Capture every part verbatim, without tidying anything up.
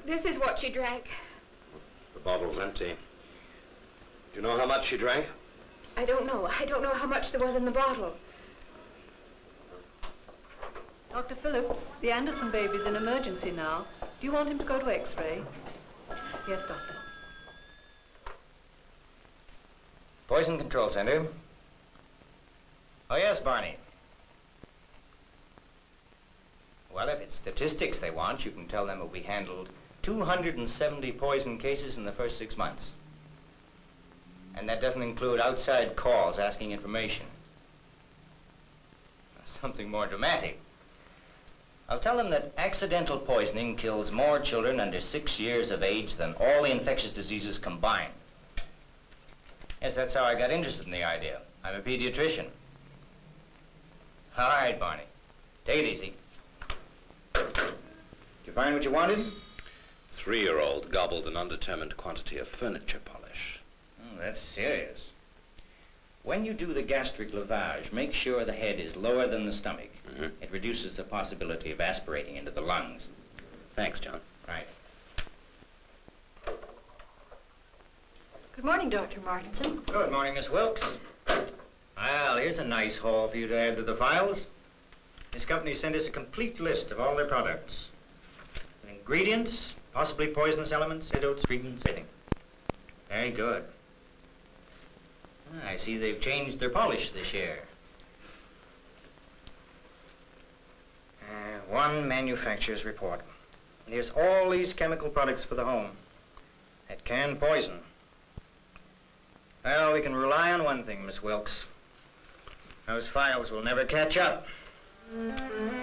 This is what she drank. The bottle's empty. Do you know how much she drank? I don't know. I don't know how much there was in the bottle. Doctor Phillips, the Anderson baby's in emergency now. Do you want him to go to X-ray? Yes, doctor. Poison Control Center. Oh, yes, Barney. Well, if it's statistics they want, you can tell them that we handled two hundred seventy poison cases in the first six months. And that doesn't include outside calls asking information. Something more dramatic. I'll tell them that accidental poisoning kills more children under six years of age than all the infectious diseases combined. Yes, that's how I got interested in the idea. I'm a pediatrician. All right, Barney. Take it easy. Did you find what you wanted? Three-year-old gobbled an undetermined quantity of furniture polish. Oh, that's serious. When you do the gastric lavage, make sure the head is lower than the stomach. Mm-hmm. It reduces the possibility of aspirating into the lungs. Thanks, John. Right. Good morning, Doctor Martinson. Good morning, Miss Wilkes. Well, here's a nice haul for you to add to the files. This company sent us a complete list of all their products. Ingredients, possibly poisonous elements, antidotes, treatments, everything. Very good. I see they've changed their polish this year. Uh, one manufacturer's report. And here's all these chemical products for the home. That can poison. Well, we can rely on one thing, Miss Wilkes. Those files will never catch up. Oh,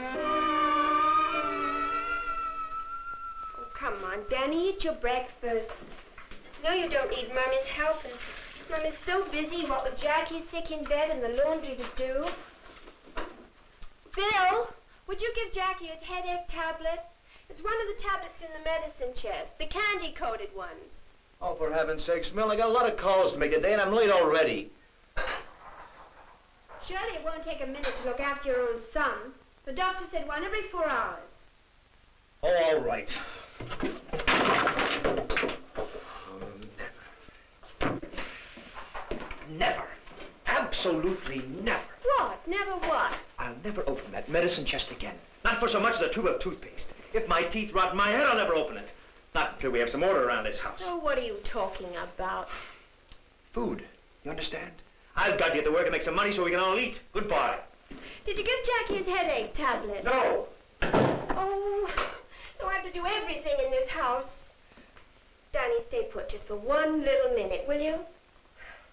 come on, Danny, eat your breakfast. No, you don't need Mummy's help, and Mummy's so busy, what with Jackie sick in bed and the laundry to do. Bill, would you give Jackie his headache tablet? It's one of the tablets in the medicine chest, the candy-coated ones. Oh, for heaven's sakes, Mill, I got a lot of calls to make today, and I'm late already. Surely it won't take a minute to look after your own son. The doctor said one every four hours. Oh, all right. Never. Absolutely never. What? Never what? I'll never open that medicine chest again. Not for so much as a tube of toothpaste. If my teeth rot in my head, I'll never open it. Not until we have some order around this house. Oh, what are you talking about? Food. You understand? I've got to get to work and make some money so we can all eat. Goodbye. Did you give Jackie his headache tablet? No. Oh, so I have to do everything in this house. Danny, stay put just for one little minute, will you?